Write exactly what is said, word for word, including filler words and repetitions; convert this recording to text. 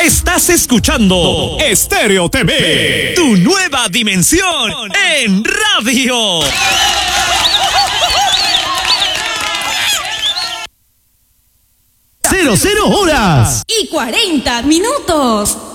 Estás escuchando Estéreo T V, tu nueva dimensión en radio. Cero, cero horas y cuarenta minutos.